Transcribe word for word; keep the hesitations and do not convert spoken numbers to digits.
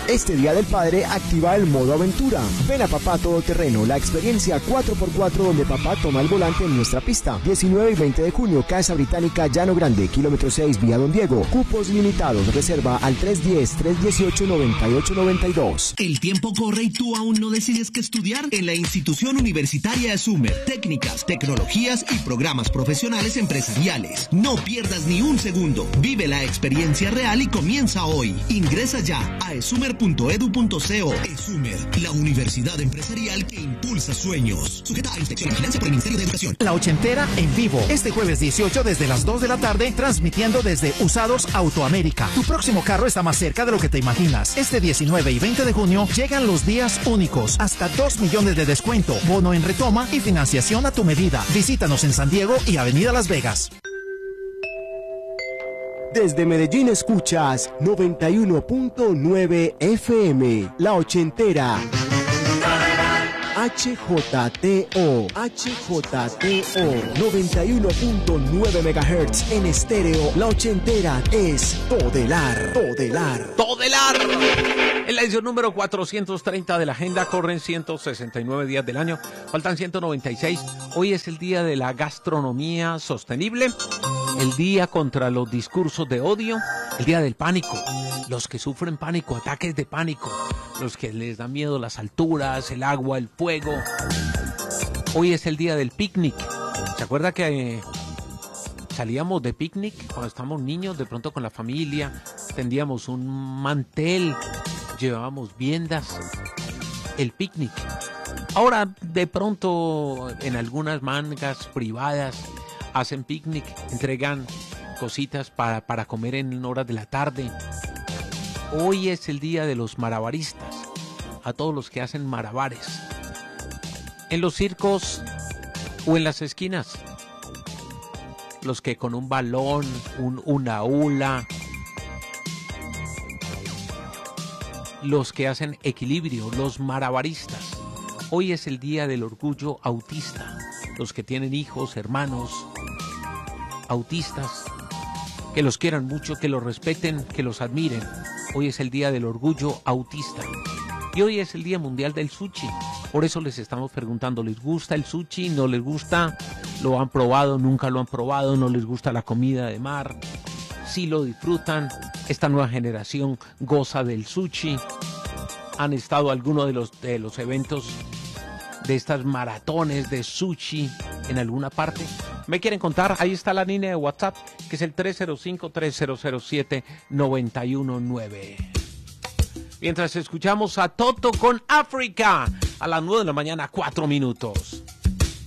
Este Día del Padre activa el modo aventura. Ven a Papá Todoterreno, la experiencia cuatro por cuatro donde papá toma el volante en nuestra pista. diecinueve y veinte de junio, Casa Británica, Llano Grande, kilómetro seis, vía Don Diego. Cupos limitados, reserva al tres uno cero, tres uno ocho, nueve ocho nueve dos. El tiempo corre y tú aún no decides qué estudiar. En la institución universitaria ESUMER, técnicas, tecnologías y programas profesionales empresariales. No pierdas ni un segundo. Vive la experiencia real y comienza hoy. Ingresa ya a esumer punto edu punto co. ESUMER, la universidad empresarial que impulsa sueños. Sujeta a inspección y vigilancia por el Ministerio de Educación. La Ochentera en vivo, este jueves dieciocho desde las dos de la tarde, transmitiendo desde Usados Autoamérica. Tu próximo carro está más cerca de lo que te imaginas. Este diecinueve y veinte de junio llegan los días únicos. Hasta dos millones de descuento, bono en retoma y financiación a tu medida. Visítanos en San Diego y Avenida Las Vegas. Desde Medellín escuchas noventa y uno punto nueve F M, La Ochentera. H J T O, H J T O, noventa y uno punto nueve megahertz en estéreo. La Ochentera es Todelar, Todelar. Todelar. En la edición número cuatrocientos treinta de la agenda corren ciento sesenta y nueve días del año, faltan ciento noventa y seis. Hoy es el día de la gastronomía sostenible, el día contra los discursos de odio, el día del pánico, los que sufren pánico, ataques de pánico, los que les da miedo las alturas, el agua, el fuego. Hoy es el día del picnic. ¿Se acuerda que eh, salíamos de picnic cuando estábamos niños, de pronto con la familia, tendíamos un mantel, llevábamos viandas, el picnic? Ahora de pronto en algunas mangas privadas hacen picnic, entregan cositas para, para comer en horas de la tarde. Hoy es el día de los malabaristas, a todos los que hacen malabares en los circos o en las esquinas, los que con un balón, un, una hula, los que hacen equilibrio, los malabaristas. Hoy es el día del orgullo autista, los que tienen hijos, hermanos autistas, que los quieran mucho, que los respeten, que los admiren. Hoy es el día del orgullo autista. Y hoy es el Día Mundial del Sushi. Por eso les estamos preguntando, ¿les gusta el sushi? ¿No les gusta? ¿Lo han probado? ¿Nunca lo han probado? ¿No les gusta la comida de mar? ¿Sí lo disfrutan? ¿Esta nueva generación goza del sushi? ¿Han estado alguno de los, de los eventos de estas maratones de sushi en alguna parte? ¿Me quieren contar? Ahí está la línea de WhatsApp, que es el tres cero cinco, tres cero cero siete, nueve uno nueve. Mientras escuchamos a Toto con África a las nueve de la mañana, cuatro minutos.